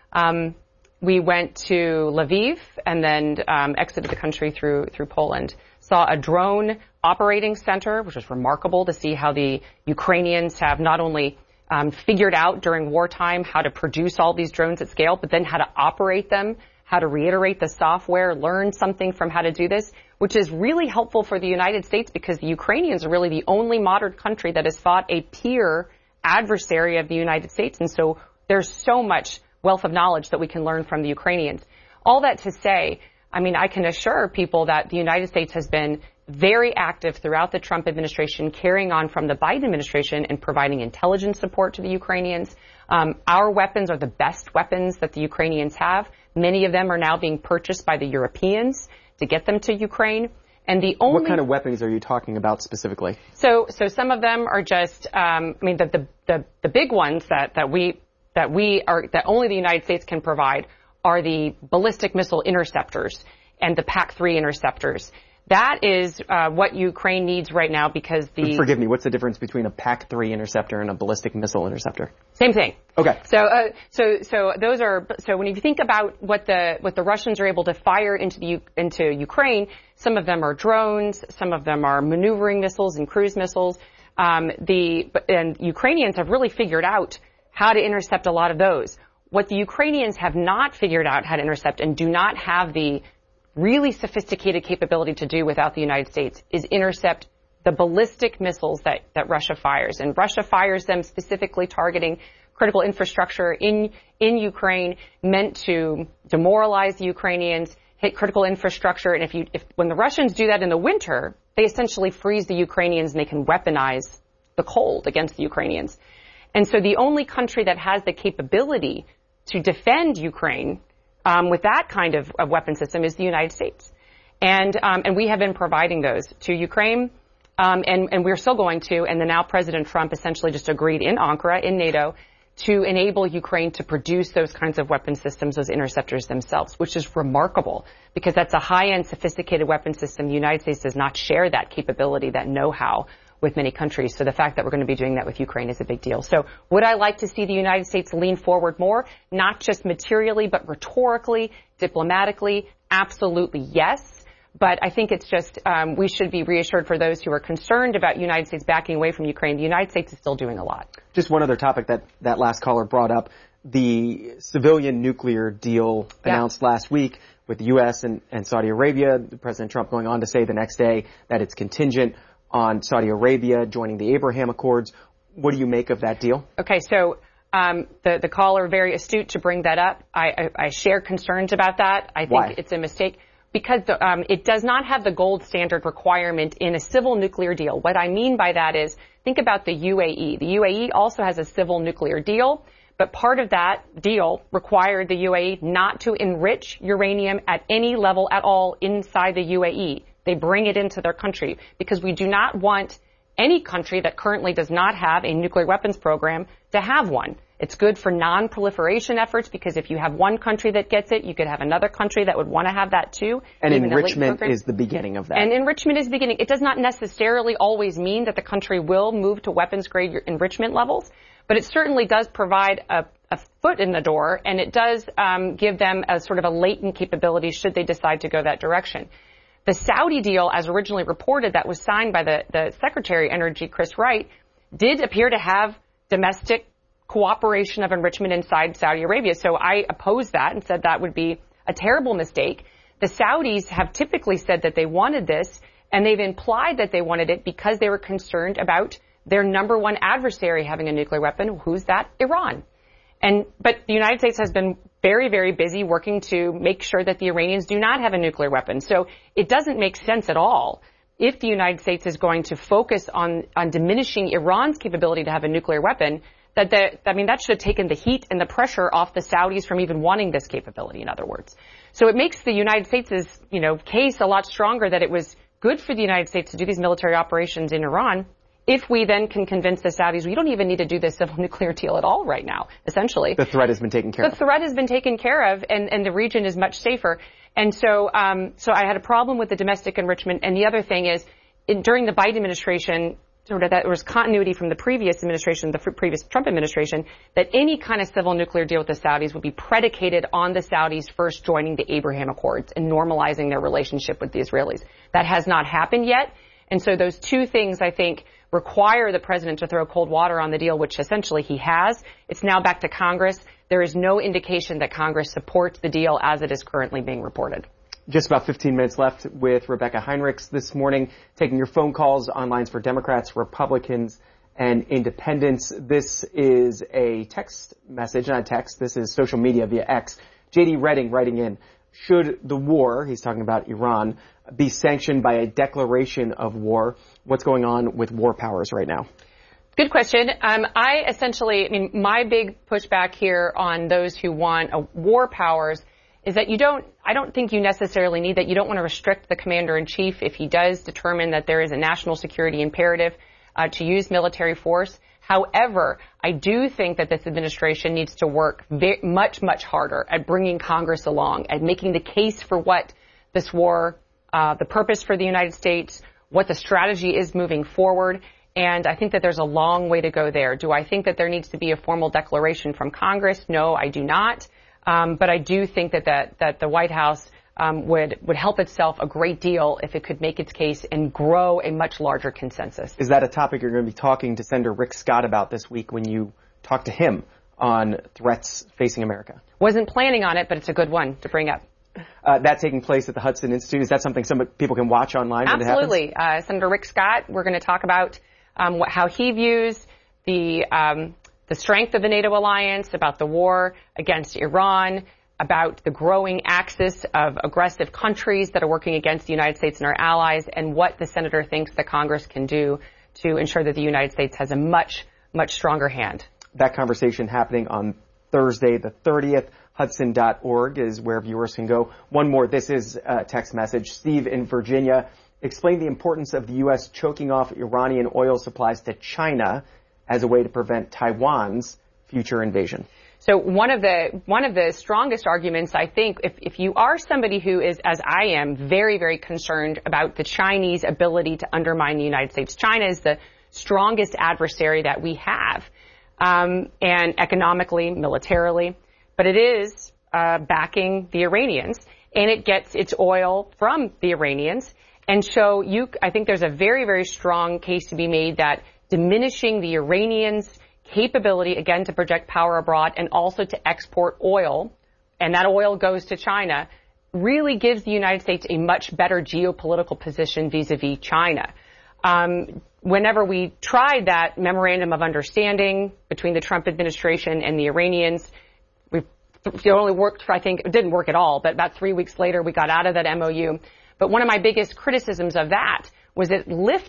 We went to Lviv and then exited the country through Poland. Saw a drone operating center, which was remarkable to see how the Ukrainians have not only figured out during wartime how to produce all these drones at scale, but then how to operate them, how to reiterate the software, learn something from how to do this, which is really helpful for the United States because the Ukrainians are really the only modern country that has fought a peer adversary of the United States. And so there's so much wealth of knowledge that we can learn from the Ukrainians. All that to say, I mean, I can assure people that the United States has been very active throughout the Trump administration, carrying on from the Biden administration and providing intelligence support to the Ukrainians. Our weapons are the best weapons that the Ukrainians have. Many of them are now being purchased by the Europeans to get them to Ukraine. And the only what kind of weapons are you talking about specifically? So some of them are just, the big ones that only the United States can provide are the ballistic missile interceptors and the PAC-3 interceptors. That is what Ukraine needs right now because Forgive me, what's the difference between a PAC-3 interceptor and a ballistic missile interceptor? Same thing. Okay. So those are, so when you think about what the Russians are able to fire into Ukraine, some of them are drones, some of them are maneuvering missiles and cruise missiles. And Ukrainians have really figured out how to intercept a lot of those. What the Ukrainians have not figured out how to intercept and do not have the really sophisticated capability to do without the United States is intercept the ballistic missiles that Russia fires. And Russia fires them specifically targeting critical infrastructure in Ukraine, meant to demoralize the Ukrainians, hit critical infrastructure. And when the Russians do that in the winter, they essentially freeze the Ukrainians and they can weaponize the cold against the Ukrainians. And so the only country that has the capability to defend Ukraine with that kind of weapon system is the United States. And we have been providing those to Ukraine, and we're still going to, and then now President Trump essentially just agreed in Ankara, in NATO, to enable Ukraine to produce those kinds of weapon systems, those interceptors themselves, which is remarkable because that's a high-end, sophisticated weapon system. The United States does not share that capability, that know-how with many countries. So the fact that we're going to be doing that with Ukraine is a big deal. So would I like to see the United States lean forward more, not just materially, but rhetorically, diplomatically? Absolutely, yes. But I think it's just we should be reassured for those who are concerned about United States backing away from Ukraine. The United States is still doing a lot. Just one other topic that last caller brought up, the civilian nuclear deal announced last week with the U.S. and Saudi Arabia. President Trump going on to say the next day that it's contingent on Saudi Arabia joining the Abraham Accords. What do you make of that deal? Okay, so the caller, very astute to bring that up. I share concerns about that. I think it's a mistake because it does not have the gold standard requirement in a civil nuclear deal. What I mean by that is, think about the UAE. The UAE also has a civil nuclear deal, but part of that deal required the UAE not to enrich uranium at any level at all inside the UAE. They bring it into their country because we do not want any country that currently does not have a nuclear weapons program to have one. It's good for non-proliferation efforts because if you have one country that gets it, you could have another country that would want to have that too. And enrichment is the beginning of that. And enrichment is the beginning. It does not necessarily always mean that the country will move to weapons-grade enrichment levels, but it certainly does provide a foot in the door, and it does give them a sort of a latent capability should they decide to go that direction. The Saudi deal, as originally reported, that was signed by the Secretary of Energy, Chris Wright, did appear to have domestic cooperation of enrichment inside Saudi Arabia. So I opposed that and said that would be a terrible mistake. The Saudis have typically said that they wanted this, and they've implied that they wanted it because they were concerned about their number one adversary having a nuclear weapon. Who's that? Iran. But the United States has been very, very busy working to make sure that the Iranians do not have a nuclear weapon. So it doesn't make sense at all if the United States is going to focus on diminishing Iran's capability to have a nuclear weapon, that should have taken the heat and the pressure off the Saudis from even wanting this capability, in other words. So it makes the United States' case a lot stronger that it was good for the United States to do these military operations in Iran if we then can convince the Saudis we don't even need to do this civil nuclear deal at all right now, essentially. The threat has been taken care of. The threat has been taken care of, and the region is much safer. And so I had a problem with the domestic enrichment. And the other thing is, during the Biden administration, sort of that there was continuity from the previous administration, the previous Trump administration, that any kind of civil nuclear deal with the Saudis would be predicated on the Saudis first joining the Abraham Accords and normalizing their relationship with the Israelis. That has not happened yet. And so those two things, I think, require the president to throw cold water on the deal, which essentially he has. It's now back to Congress. There is no indication that Congress supports the deal as it is currently being reported. Just about 15 minutes left with Rebecca Heinrichs this morning, taking your phone calls on lines for Democrats, Republicans, and Independents. This is a text message, not a text. This is social media via X. J.D. Redding writing in, should the war, he's talking about Iran, be sanctioned by a declaration of war? What's going on with war powers right now? Good question. My big pushback here on those who want war powers is that I don't think you necessarily need that. You don't want to restrict the commander-in-chief if he does determine that there is a national security imperative to use military force. However, I do think that this administration needs to work much, much harder at bringing Congress along, at making the case for what this war, the purpose for the United States, what the strategy is moving forward. And I think that there's a long way to go there. Do I think that there needs to be a formal declaration from Congress? No, I do not. But I do think that the White House would help itself a great deal if it could make its case and grow a much larger consensus. Is that a topic you're going to be talking to Senator Rick Scott about this week when you talk to him on threats facing America? Wasn't planning on it, but it's a good one to bring up. That taking place at the Hudson Institute. Is that something some people can watch online? Absolutely. When it happens? Senator Rick Scott, we're going to talk about how he views the strength of the NATO alliance, about the war against Iran, about the growing axis of aggressive countries that are working against the United States and our allies, and what the senator thinks the Congress can do to ensure that the United States has a much, much stronger hand. That conversation happening on Thursday the 30th. Hudson.org is where viewers can go. One more. This is a text message. Steve in Virginia, explain the importance of the U.S. choking off Iranian oil supplies to China as a way to prevent Taiwan's future invasion. So one of the strongest arguments, I think, if you are somebody who is, as I am, very, very concerned about the Chinese ability to undermine the United States. China is the strongest adversary that we have, and economically, militarily, but it is backing the Iranians, and it gets its oil from the Iranians. And so I think there's a very, very strong case to be made that diminishing the Iranians' capability, again, to project power abroad and also to export oil, and that oil goes to China, really gives the United States a much better geopolitical position vis-a-vis China. Whenever we tried that memorandum of understanding between the Trump administration and the Iranians, it only worked for, I think, it didn't work at all, but about 3 weeks later we got out of that MOU. But one of my biggest criticisms of that was it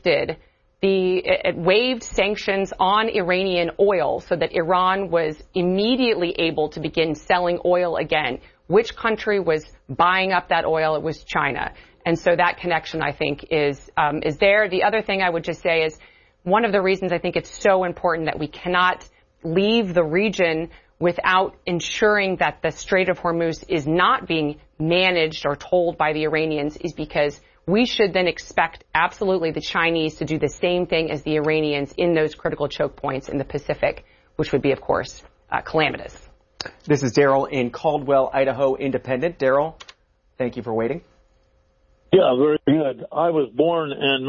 waived sanctions on Iranian oil so that Iran was immediately able to begin selling oil again. Which country was buying up that oil? It was China. And so that connection, I think, is there. The other thing I would just say is one of the reasons I think it's so important that we cannot leave the region without ensuring that the Strait of Hormuz is not being managed or told by the Iranians is because we should then expect absolutely the Chinese to do the same thing as the Iranians in those critical choke points in the Pacific, which would be, of course, calamitous. This is Daryl in Caldwell, Idaho Independent. Daryl, thank you for waiting. Yeah, very good. I was born in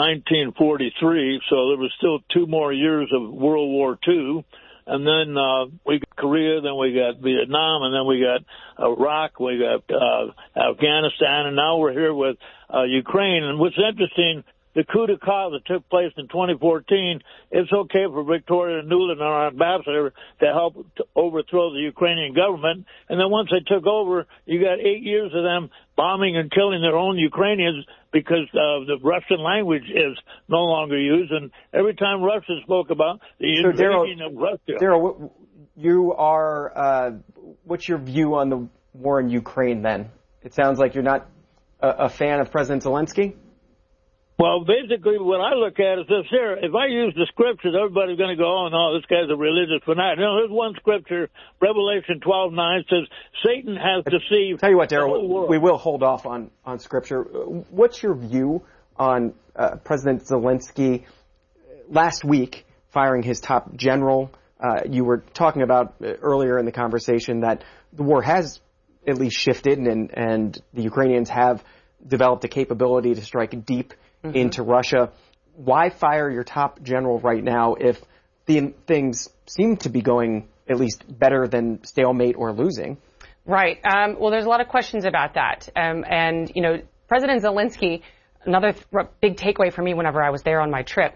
1943, so there was still 2 more years of World War II. And then we got Korea, then we got Vietnam, and then we got Iraq, we got Afghanistan, and now we're here with Ukraine. And what's interesting, the coup d'etat that took place in 2014, it's okay for Victoria Nuland, our ambassador, to help overthrow the Ukrainian government. And then once they took over, you got 8 years of them bombing and killing their own Ukrainians because the Russian language is no longer used. And every time Russia spoke about the invasion of Russia. Daryl, you are, what's your view on the war in Ukraine then? It sounds like you're not a fan of President Zelensky. Well, basically, what I look at is this here. If I use the scriptures, everybody's going to go, oh, no, this guy's a religious fanatic. No, there's one scripture, Revelation 12:9, says Satan has deceived. Tell you what, Daryl, we will hold off on scripture. What's your view on President Zelensky last week firing his top general? You were talking about earlier in the conversation that the war has at least shifted and the Ukrainians have developed a capability to strike deep into Russia. Why fire your top general right now if things seem to be going at least better than stalemate or losing? Right. Well, there's a lot of questions about that. And, you know, President Zelensky, another big takeaway for me whenever I was there on my trip,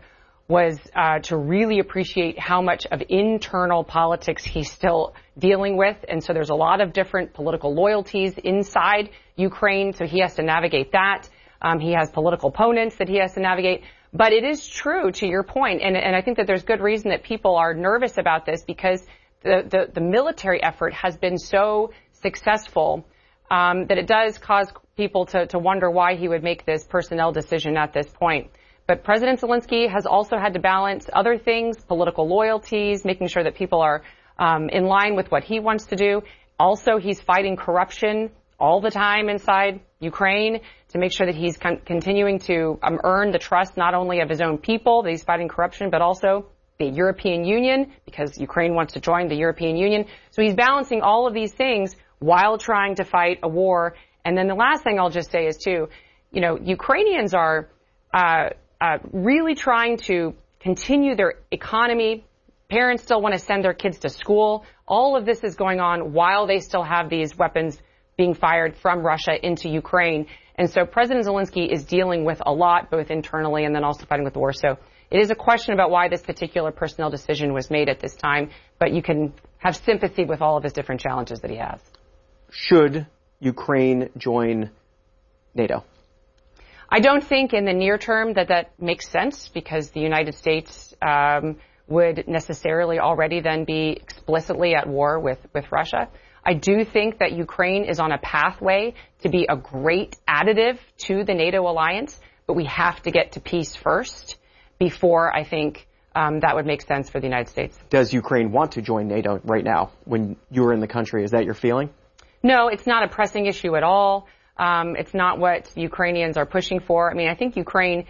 was to really appreciate how much of internal politics he's still dealing with. And so there's a lot of different political loyalties inside Ukraine, so he has to navigate that. He has political opponents that he has to navigate. But it is true, to your point, and I think that there's good reason that people are nervous about this, because the military effort has been so successful that it does cause people to wonder why he would make this personnel decision at this point. But President Zelensky has also had to balance other things, political loyalties, making sure that people are in line with what he wants to do. Also, he's fighting corruption all the time inside Ukraine to make sure that he's continuing to earn the trust not only of his own people, that he's fighting corruption, but also the European Union, because Ukraine wants to join the European Union. So he's balancing all of these things while trying to fight a war. And then the last thing I'll just say is, too, Ukrainians are really trying to continue their economy. Parents still want to send their kids to school. All of this is going on while they still have these weapons being fired from Russia into Ukraine. And so President Zelensky is dealing with a lot, both internally and then also fighting with the war. So it is a question about why this particular personnel decision was made at this time, but you can have sympathy with all of his different challenges that he has. Should Ukraine join NATO? I don't think in the near term that makes sense, because the United States would necessarily already then be explicitly at war with Russia. I do think that Ukraine is on a pathway to be a great additive to the NATO alliance, but we have to get to peace first before I think that would make sense for the United States. Does Ukraine want to join NATO right now when you're in the country? Is that your feeling? No, it's not a pressing issue at all. It's not what Ukrainians are pushing for. I mean, I think Ukraine,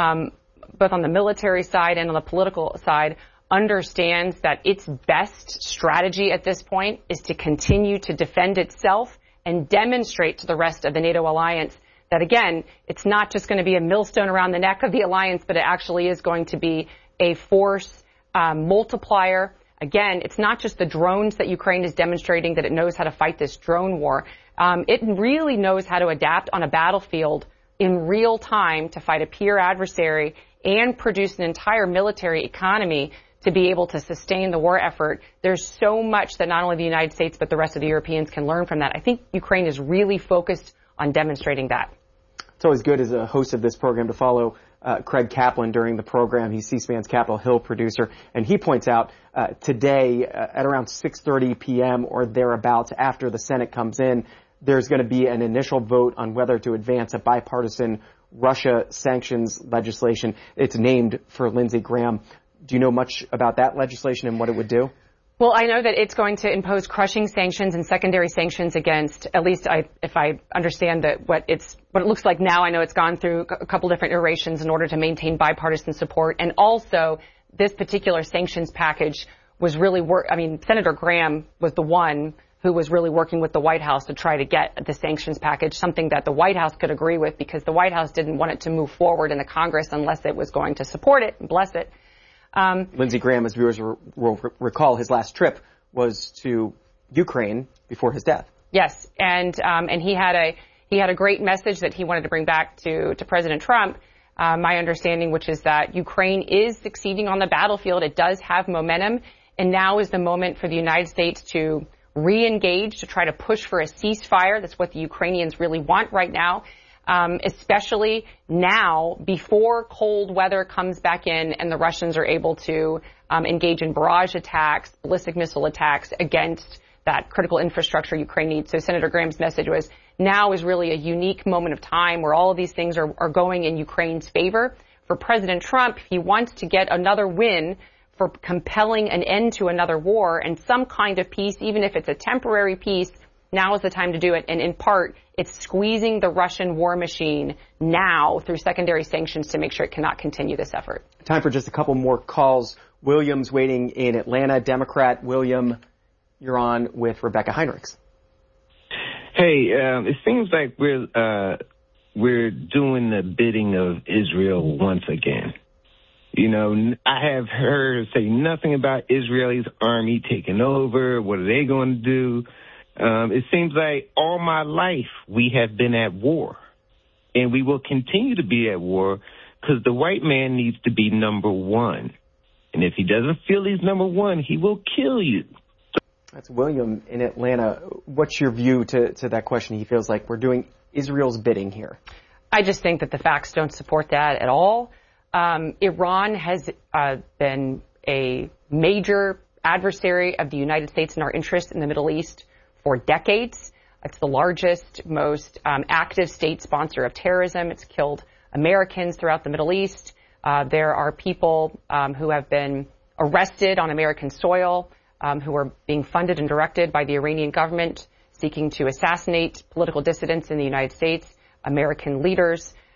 both on the military side and on the political side, understands that its best strategy at this point is to continue to defend itself and demonstrate to the rest of the NATO alliance that, again, it's not just going to be a millstone around the neck of the alliance, but it actually is going to be a force multiplier. Again, it's not just the drones that Ukraine is demonstrating that it knows how to fight this drone war. It really knows how to adapt on a battlefield in real time to fight a peer adversary and produce an entire military economy to be able to sustain the war effort. There's so much that not only the United States but the rest of the Europeans can learn from that. I think Ukraine is really focused on demonstrating that. It's always good as a host of this program to follow Craig Kaplan during the program. He's C-SPAN's Capitol Hill producer, and he points out today at around 6:30 p.m. or thereabouts, after the Senate comes in, there's going to be an initial vote on whether to advance a bipartisan Russia sanctions legislation. It's named for Lindsey Graham. Do you know much about that legislation and what it would do? Well, I know that it's going to impose crushing sanctions and secondary sanctions against, at least if I understand that what it looks like now. I know it's gone through a couple different iterations in order to maintain bipartisan support. And also, this particular sanctions package was really Senator Graham was the one who was really working with the White House to try to get the sanctions package, something that the White House could agree with, because the White House didn't want it to move forward in the Congress unless it was going to support it and bless it. Lindsey Graham, as viewers will recall, his last trip was to Ukraine before his death. Yes, and he had a great message that he wanted to bring back to President Trump. My understanding, which is that Ukraine is succeeding on the battlefield. It does have momentum, and now is the moment for the United States to re-engage, to try to push for a ceasefire. That's what the Ukrainians really want right now. Especially now, before cold weather comes back in and the Russians are able to engage in barrage attacks, ballistic missile attacks against that critical infrastructure Ukraine needs. So Senator Graham's message was, now is really a unique moment of time where all of these things are going in Ukraine's favor. For President Trump, he wants to get another win for compelling an end to another war and some kind of peace, even if it's a temporary peace. Now is the time to do it. And in part, it's squeezing the Russian war machine now through secondary sanctions to make sure it cannot continue this effort. Time for just a couple more calls. William's waiting in Atlanta. Democrat. William, you're on with Rebecca Heinrichs. Hey, it seems like we're doing the bidding of Israel once again. You know, I have heard say nothing about Israel's army taking over. What are they going to do? It seems like all my life we have been at war, and we will continue to be at war because the white man needs to be number one. And if he doesn't feel he's number one, he will kill you. That's William in Atlanta. What's your view to that question? He feels like we're doing Israel's bidding here. I just think that the facts don't support that at all. Iran has been a major adversary of the United States and our interests in the Middle East for decades. It's the largest, most active state sponsor of terrorism. It's killed Americans throughout the Middle East. There are people who have been arrested on American soil, who are being funded and directed by the Iranian government, seeking to assassinate political dissidents in the United States, American leaders.